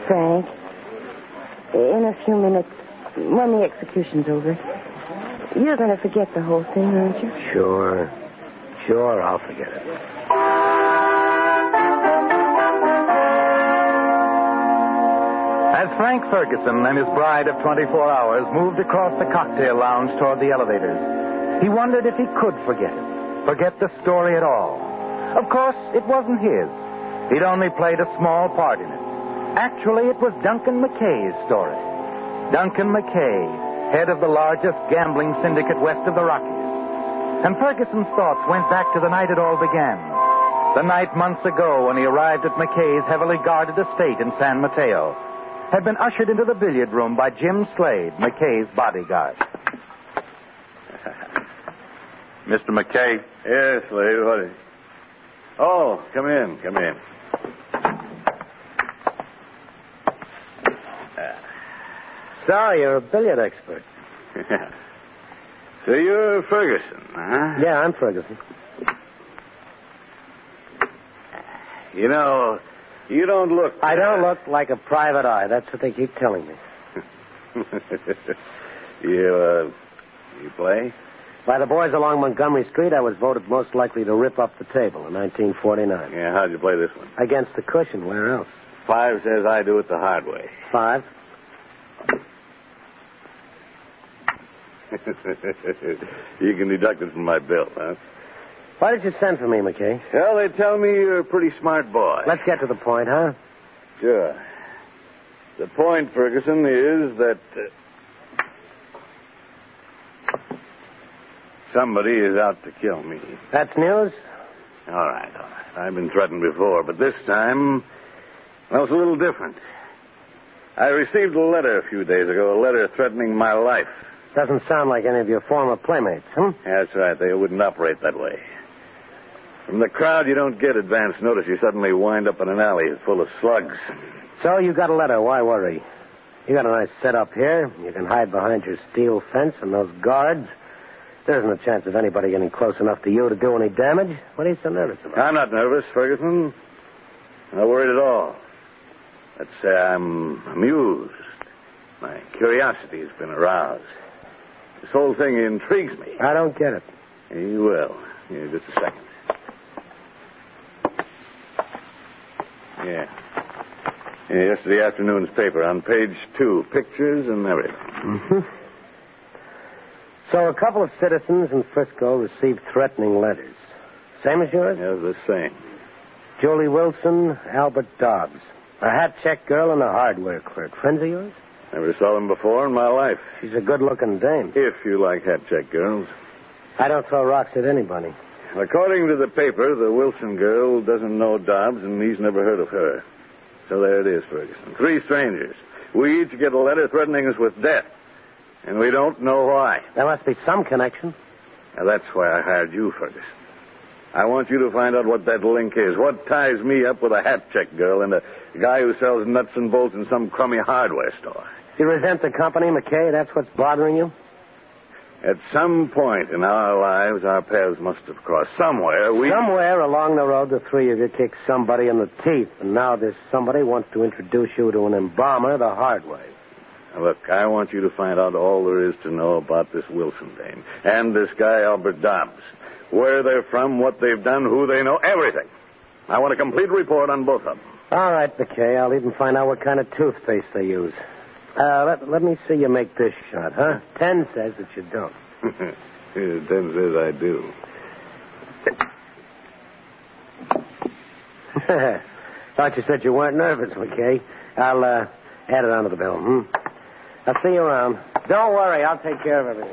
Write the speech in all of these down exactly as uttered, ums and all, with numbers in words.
Frank, in a few minutes, when the execution's over, you're going to forget the whole thing, aren't you? Sure. Sure, I'll forget it. As Frank Ferguson and his bride of twenty-four hours moved across the cocktail lounge toward the elevators, he wondered if he could forget it, forget the story at all. Of course, it wasn't his. He'd only played a small part in it. Actually, it was Duncan McKay's story. Duncan McKay, head of the largest gambling syndicate west of the Rockies. And Ferguson's thoughts went back to the night it all began. The night months ago when he arrived at McKay's heavily guarded estate in San Mateo, had been ushered into the billiard room by Jim Slade, McKay's bodyguard. Mister McKay? Yes, Slade, what is... Oh, come in, come in. So, you're a billiard expert. So you're Ferguson, huh? Yeah, I'm Ferguson. You know, you don't look... I don't look like a private eye. That's what they keep telling me. you, uh, you play? By the boys along Montgomery Street, I was voted most likely to rip up the table in nineteen forty-nine. Yeah, how'd you play this one? Against the cushion. Where else? Five says I do it the hard way. Five. You can deduct it from my bill, huh? Why did you send for me, McKay? Well, they tell me you're a pretty smart boy. Let's get to the point, huh? Sure. The point, Ferguson, is that uh, somebody is out to kill me. That's news? All right, all right. I've been threatened before, but this time, well, it's a little different. I received a letter a few days ago, a letter threatening my life. Doesn't sound like any of your former playmates, huh? That's right. They wouldn't operate that way. From the crowd, you don't get advance notice. You suddenly wind up in an alley full of slugs. So you got a letter. Why worry? You got a nice setup here. You can hide behind your steel fence and those guards. There isn't a chance of anybody getting close enough to you to do any damage. What are you so nervous about? I'm not nervous, Ferguson. I'm not worried at all. Let's say I'm amused. My curiosity has been aroused. This whole thing intrigues me. I don't get it. You will. Here, just a second. Yeah. Yeah, yesterday afternoon's paper on page two. Pictures and everything. Mm-hmm. So a couple of citizens in Frisco received threatening letters. Same as yours? Yeah, the same. Julie Wilson, Albert Dobbs. A hat check girl and a hardware clerk. Friends of yours? Never saw them before in my life. She's a good-looking dame. If you like hat check girls. I don't throw rocks at anybody. According to the paper, the Wilson girl doesn't know Dobbs, and he's never heard of her. So there it is, Ferguson. Three strangers. We each get a letter threatening us with death. And we don't know why. There must be some connection. Now, that's why I hired you, Ferguson. I want you to find out what that link is. What ties me up with a hat check girl and a guy who sells nuts and bolts in some crummy hardware store. You resent the company, McKay? That's what's bothering you? At some point in our lives, our paths must have crossed. Somewhere we... Somewhere along the road, the three of you kicked somebody in the teeth. And now this somebody wants to introduce you to an embalmer the hard way. Now, look, I want you to find out all there is to know about this Wilson dame. And this guy, Albert Dobbs. Where they're from, what they've done, who they know, everything. I want a complete report on both of them. All right, McKay. I'll even find out what kind of toothpaste they use. Uh, let, let me see you make this shot, huh? Ten says that you don't. Ten says I do. Thought you said you weren't nervous, McKay. I'll uh, add it onto the bill, hmm? I'll see you around. Don't worry. I'll take care of everything.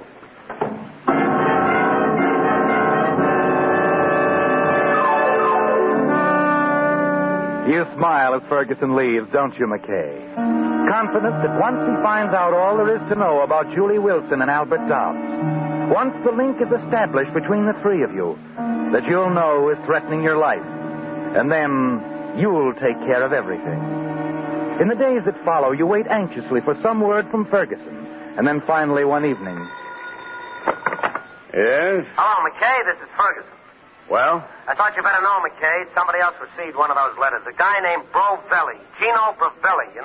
You smile as Ferguson leaves, don't you, McKay? Confident that once he finds out all there is to know about Julie Wilson and Albert Dobbs, once the link is established between the three of you, that you'll know is threatening your life, and then you'll take care of everything. In the days that follow, you wait anxiously for some word from Ferguson, and then finally one evening... Yes? Hello, McKay. This is Ferguson. Well? I thought you better know, McKay. Somebody else received one of those letters. A guy named Brovelli. Gino Brovelli. You